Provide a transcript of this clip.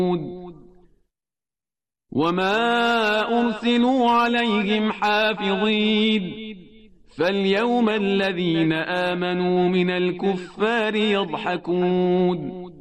وما أرسلوا عليهم حافظين فاليوم الذين آمنوا من الكفار يضحكون